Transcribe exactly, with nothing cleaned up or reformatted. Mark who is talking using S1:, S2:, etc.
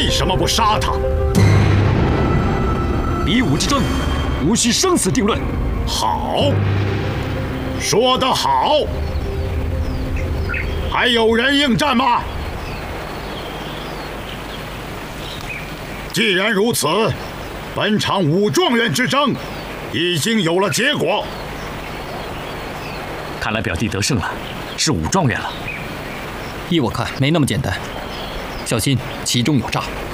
S1: 为什么不杀他？
S2: 比武之争，无需生死定论。
S1: 好，说得好。还有人应战吗？既然如此，本场武状元之争已经有了结果。
S2: 看来表弟得胜了，是武状元了。
S3: 依我看，没那么简单，小心其中有诈。